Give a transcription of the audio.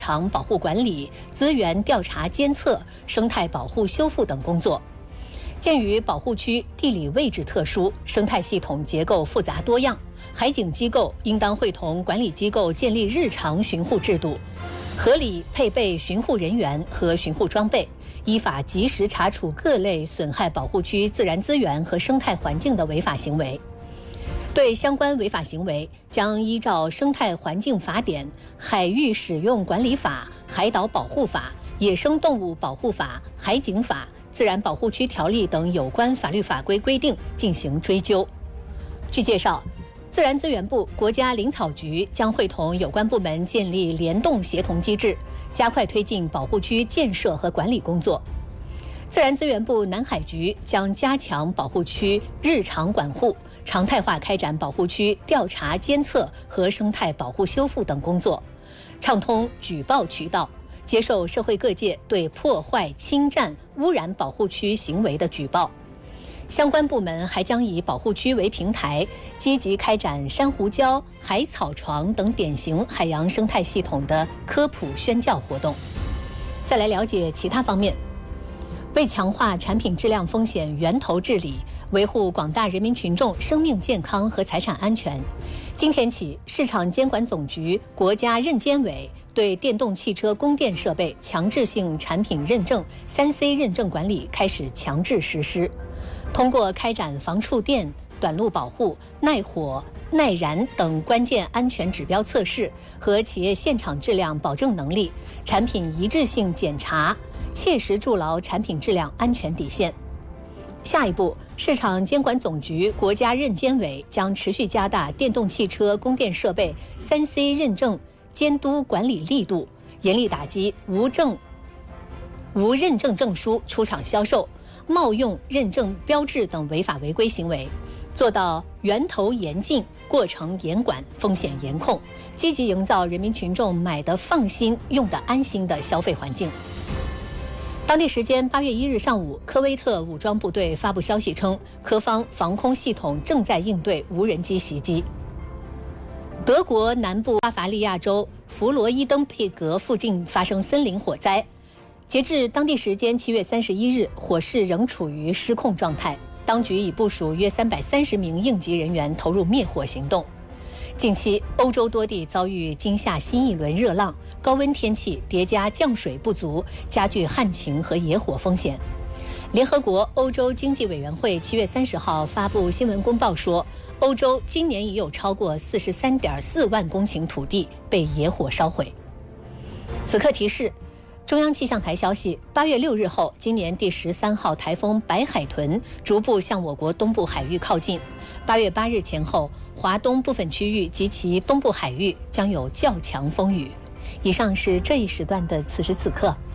场保护管理、资源调查监测、生态保护修复等工作。鉴于保护区地理位置特殊，生态系统结构复杂多样，海警机构应当会同管理机构建立日常巡护制度，合理配备巡护人员和巡护装备，依法及时查处各类损害保护区自然资源和生态环境的违法行为。对相关违法行为，将依照《生态环境法典》、《海域使用管理法》、《海岛保护法》、《野生动物保护法》、《海警法》、《自然保护区条例》等有关法律法规规定进行追究。据介绍，自然资源部、国家林草局将会同有关部门建立联动协同机制，加快推进保护区建设和管理工作。自然资源部南海局将加强保护区日常管护，常态化开展保护区调查监测和生态保护修复等工作，畅通举报渠道，接受社会各界对破坏、侵占、污染保护区行为的举报。相关部门还将以保护区为平台，积极开展珊瑚礁、海草床等典型海洋生态系统的科普宣教活动。再来了解其他方面。为强化产品质量风险源头治理，维护广大人民群众生命健康和财产安全，今天起，市场监管总局、国家认监委对电动汽车供电设备强制性产品认证3C 认证管理开始强制实施。通过开展防触电、短路保护、耐火、耐燃等关键安全指标测试和企业现场质量保证能力、产品一致性检查，切实筑牢产品质量安全底线。下一步，市场监管总局、国家认监委将持续加大电动汽车供电设备3C 认证监督管理力度，严厉打击无认证证书出厂销售、冒用认证标志等违法违规行为，做到源头严禁、过程严管、风险严控，积极营造人民群众买得放心、用得安心的消费环境。当地时间8月1日上午，科威特武装部队发布消息称，科方防空系统正在应对无人机袭击。德国南部巴伐利亚州弗罗伊登佩格附近发生森林火灾，截至当地时间7月31日，火势仍处于失控状态，当局已部署约330名应急人员投入灭火行动。近期，欧洲多地遭遇今夏新一轮热浪，高温天气叠加降水不足，加剧旱情和野火风险。联合国欧洲经济委员会7月30号发布新闻公报说，欧洲今年已有超过43.4万公顷土地被野火烧毁。此刻提示，中央气象台消息，8月6日后，今年第13号台风白海豚逐步向我国东部海域靠近。8月8日前后，华东部分区域及其东部海域将有较强风雨。以上是这一时段的此时此刻。